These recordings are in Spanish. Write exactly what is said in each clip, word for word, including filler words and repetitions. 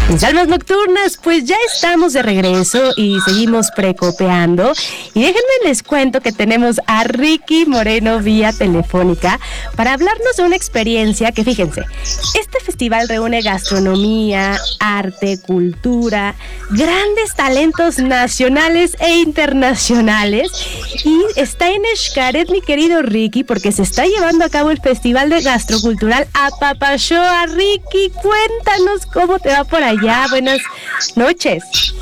Mis almas nocturnas, pues ya estamos de regreso y seguimos precopeando. Y déjenme les cuento que tenemos a Ricky Moreno vía telefónica para hablarnos de una experiencia que, fíjense, este festival reúne gastronomía, arte, cultura, grandes talentos nacionales e internacionales. Y está en Xcaret, mi querido Ricky, porque se está llevando a cabo el Festival de Gastrocultural Apapachóa. Ricky, cuéntanos cómo te va por allá. Buenas noches.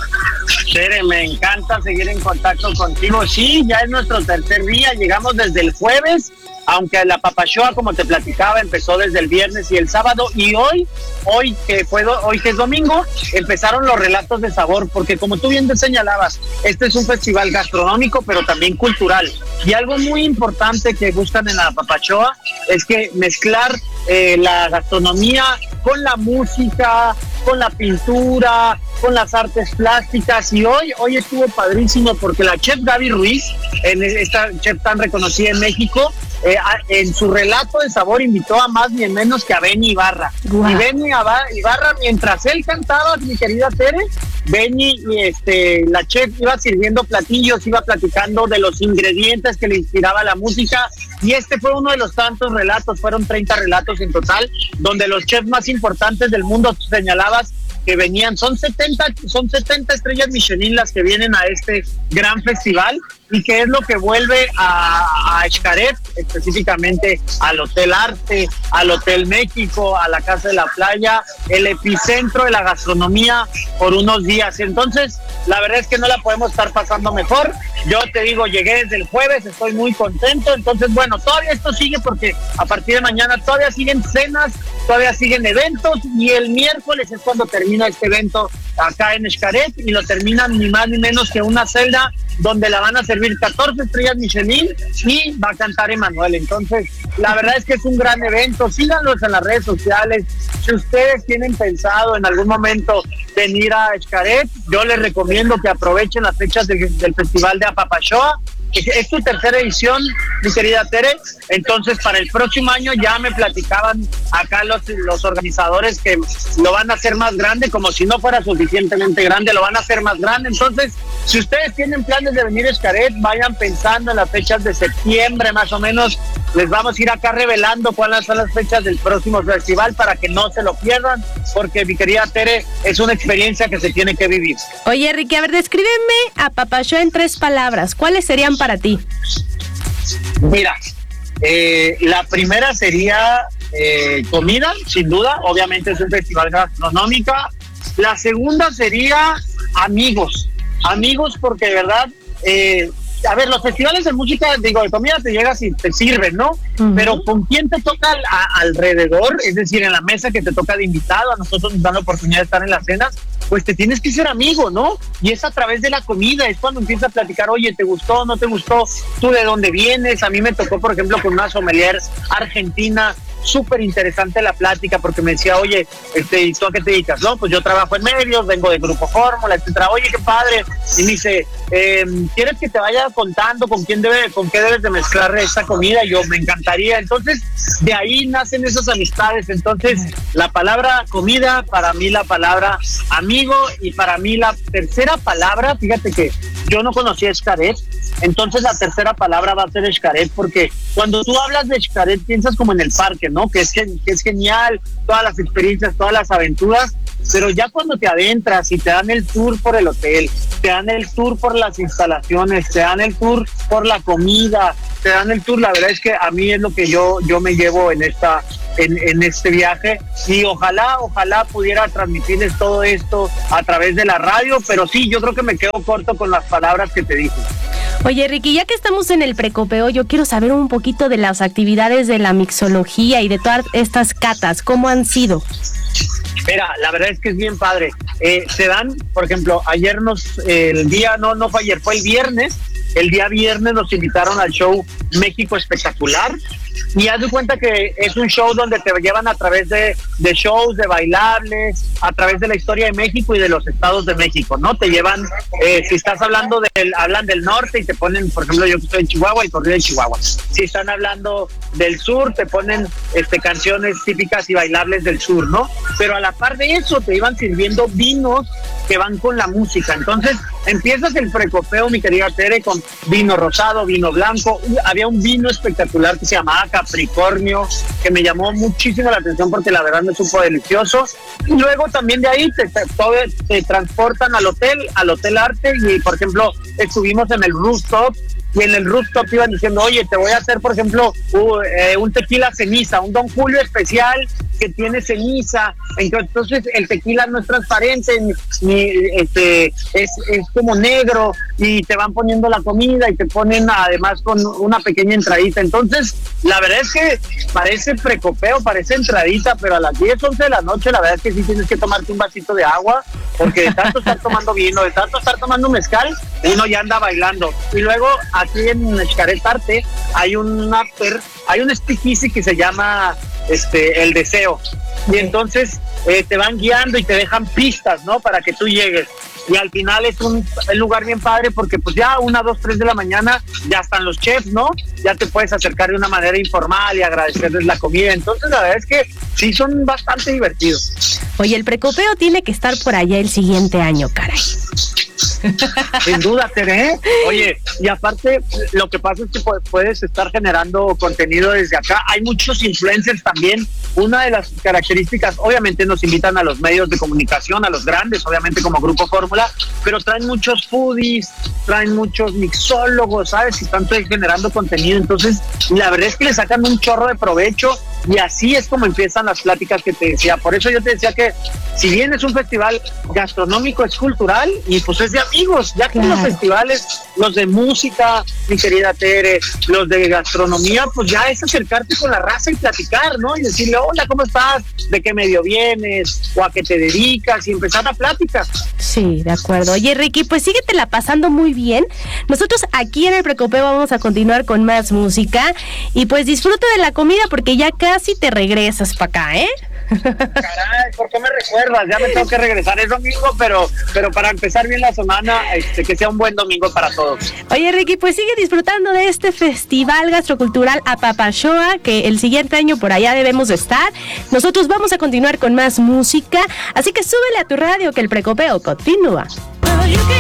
Tere, me encanta seguir en contacto contigo. Sí, ya es nuestro tercer día, llegamos desde el jueves, aunque la Apapachóa, como te platicaba, empezó desde el viernes y el sábado, y hoy, hoy que fue hoy que es domingo, empezaron los relatos de sabor, porque como tú bien te señalabas, este es un festival gastronómico, pero también cultural, y algo muy importante que buscan en la Apapachóa es que mezclar eh, la gastronomía con la música, con la pintura, con las artes plásticas, y hoy, hoy estuvo padrísimo porque la chef Gaby Ruiz, en esta chef tan reconocida en México, eh, en su relato de sabor invitó a más ni menos que a Benny Ibarra. Wow. Y Benny Ibarra, mientras él cantaba, mi querida Tere, Benny, este, la chef iba sirviendo platillos, iba platicando de los ingredientes que le inspiraba la música, y este fue uno de los tantos relatos, fueron treinta relatos en total, donde los chefs más importantes del mundo, señalabas que venían, son setenta, son setenta estrellas Michelin las que vienen a este gran festival, y que es lo que vuelve a, a Xcaret, específicamente al Hotel Arte, al Hotel México, a la Casa de la Playa, el epicentro de la gastronomía por unos días. Entonces, la verdad es que no la podemos estar pasando mejor. Yo te digo, llegué desde el jueves, estoy muy contento. Entonces, bueno, todavía esto sigue porque a partir de mañana todavía siguen cenas, todavía siguen eventos, y el miércoles es cuando termina este evento acá en Xcaret, y lo terminan ni más ni menos que una celda donde la van a servir catorce estrellas Michelin y va a cantar Emanuel. Entonces, la verdad es que es un gran evento. Síganlos en las redes sociales. Si ustedes tienen pensado en algún momento venir a Xcaret, yo les recomiendo que aprovechen las fechas de, del Festival de Apapachóa. Es tu tercera edición, mi querida Tere. Entonces, para el próximo año ya me platicaban acá los, los organizadores que lo van a hacer más grande, como si no fuera suficientemente grande, lo van a hacer más grande. Entonces, si ustedes tienen planes de venir a Xcaret, vayan pensando en las fechas de septiembre, más o menos. Les vamos a ir acá revelando cuáles son las fechas del próximo festival para que no se lo pierdan, porque, mi querida Tere, es una experiencia que se tiene que vivir. Oye, Ricky, a ver, descríbeme a Apapachóa en tres palabras. ¿Cuáles serían para ti? Mira, eh, la primera sería eh, comida, sin duda. Obviamente es un festival gastronómico. La segunda sería amigos. Amigos porque de verdad... Eh, a ver, los festivales de música, digo, de comida te llegas y te sirven, ¿no? Uh-huh. Pero ¿con quién te toca al, a, alrededor? Es decir, en la mesa que te toca de invitado, a nosotros nos dan la oportunidad de estar en las cenas, pues te tienes que ser amigo, ¿no? Y es a través de la comida, es cuando empiezas a platicar, oye, ¿te gustó, no te gustó? ¿Tú de dónde vienes? A mí me tocó, por ejemplo, con una sommelier argentina, súper interesante la plática, porque me decía, oye, este, ¿y tú a qué te dedicas? No, pues yo trabajo en medios, vengo de Grupo Fórmula, etcétera. Oye, qué padre. Y me dice, eh, ¿quieres que te vaya contando con quién debe, con qué debes de mezclar esta comida? Y yo, me encantaría. Entonces, de ahí nacen esas amistades. Entonces, la palabra comida, para mí la palabra amigo, y para mí la tercera palabra, fíjate que yo no conocía Xcaret, entonces la tercera palabra va a ser Xcaret, porque cuando tú hablas de Xcaret piensas como en el parque, ¿no? Que es, que es genial, todas las experiencias, todas las aventuras, pero ya cuando te adentras y te dan el tour por el hotel, te dan el tour por las instalaciones, te dan el tour por la comida, te dan el tour, la verdad es que a mí es lo que yo, yo me llevo en esta... En, en este viaje, y ojalá, ojalá pudiera transmitirles todo esto a través de la radio, pero sí, yo creo que me quedo corto con las palabras que te dije. Oye, Ricky, ya que estamos en el precopeo, yo quiero saber un poquito de las actividades de la mixología y de todas estas catas, ¿cómo han sido? Mira, la verdad es que es bien padre. Eh, se dan, por ejemplo, ayer nos, eh, el día, no, no fue ayer, fue el viernes, el día viernes nos invitaron al show México Espectacular, y haz de cuenta que es un show donde te llevan a través de, de shows, de bailables, a través de la historia de México y de los estados de México, ¿no? Te llevan, eh, si estás hablando del, hablan del norte y te ponen, por ejemplo, yo que estoy en Chihuahua, el corrido de Chihuahua. Si están hablando del sur, te ponen este, canciones típicas y bailables del sur, ¿no? Pero a la par de eso te iban sirviendo vinos que van con la música. Entonces empiezas el precopeo, mi querida Tere, con vino rosado, vino blanco. Había un vino espectacular que se llamaba Capricornio, que me llamó muchísimo la atención porque la verdad me supo delicioso. Y luego también de ahí te, te, te transportan al hotel, al Hotel Arte, y por ejemplo estuvimos en el rooftop, y en el rooftop iban diciendo, oye, te voy a hacer, por ejemplo, uh, eh, un tequila ceniza, un Don Julio especial que tiene ceniza. Entonces el tequila no es transparente, ni, ni este, es, es como negro, y te van poniendo la comida y te ponen además con una pequeña entradita. Entonces la verdad es que parece precopeo, parece entradita, pero a las diez, once de la noche la verdad es que sí tienes que tomarte un vasito de agua, porque de tanto estar tomando vino, de tanto estar tomando mezcal, uno ya anda bailando. Y luego aquí en Xcaret Arte hay un after, hay un speakeasy que se llama este El Deseo, y entonces eh, te van guiando y te dejan pistas, ¿no? Para que tú llegues. Y al final es un, un lugar bien padre, porque pues ya una, dos, tres de la mañana ya están los chefs, ¿no? Ya te puedes acercar de una manera informal y agradecerles la comida. Entonces la verdad es que sí son bastante divertidos. Oye, el precopeo tiene que estar por allá el siguiente año, caray. Sin duda, Tere. Oye, y aparte, lo que pasa es que puedes estar generando contenido desde acá. Hay muchos influencers también. Una de las características, obviamente nos invitan a los medios de comunicación, a los grandes, obviamente como Grupo Fórmula, pero traen muchos foodies, traen muchos mixólogos, ¿sabes? Que están generando contenido. Entonces, la verdad es que le sacan un chorro de provecho, y así es como empiezan las pláticas que te decía. Por eso yo te decía que si bien es un festival gastronómico, es cultural, y pues es de amigos, ya que claro, los festivales, los de música, mi querida Tere, los de gastronomía, pues ya es acercarte con la raza y platicar, ¿no? Y decirle, hola, ¿cómo estás? ¿De qué medio vienes? ¿O a qué te dedicas? Y empezar a platicar. Sí, de acuerdo. Oye, Ricky, pues síguetela pasando muy bien. Nosotros aquí en el Precopeo vamos a continuar con más música, y pues disfruta de la comida porque ya casi te regresas para acá, ¿eh? Caray, ¿por qué me recuerdas? Ya me tengo que regresar, es domingo, pero pero para empezar bien la semana, este, que sea un buen domingo para todos. Oye, Ricky, pues sigue disfrutando de este festival gastrocultural Apapashoa, que el siguiente año por allá debemos de estar. Nosotros vamos a continuar con más música, así que súbele a tu radio que el Precopeo continúa.